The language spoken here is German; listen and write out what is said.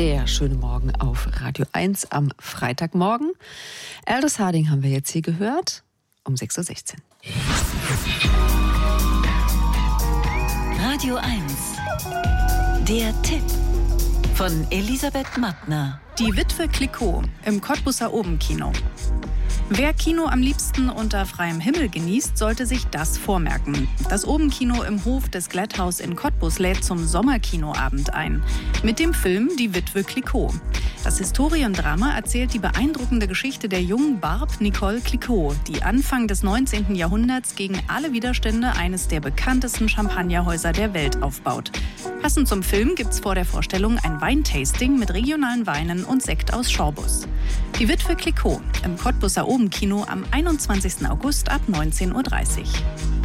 Der schöne Morgen auf Radio 1 am Freitagmorgen. Aldous Harding haben wir jetzt hier gehört, um 6.16 Uhr. Radio 1, der Tipp von Elisabeth Mattner. Die Witwe Clicquot im Cottbuser Obenkino. Wer Kino am liebsten unter freiem Himmel genießt, sollte sich das vormerken. Das Obenkino im Hof des Glatthaus in Cottbus lädt zum Sommerkinoabend ein. Mit dem Film Die Witwe Clicquot. Das Historiendrama erzählt die beeindruckende Geschichte der jungen Barbe Nicole Clicquot, die Anfang des 19. Jahrhunderts gegen alle Widerstände eines der bekanntesten Champagnerhäuser der Welt aufbaut. Passend zum Film gibt's vor der Vorstellung ein Weintasting mit regionalen Weinen und Sekt aus Schorbus. Die Witwe Clicquot im Cottbuser Obenkino am 21. August ab 19.30 Uhr.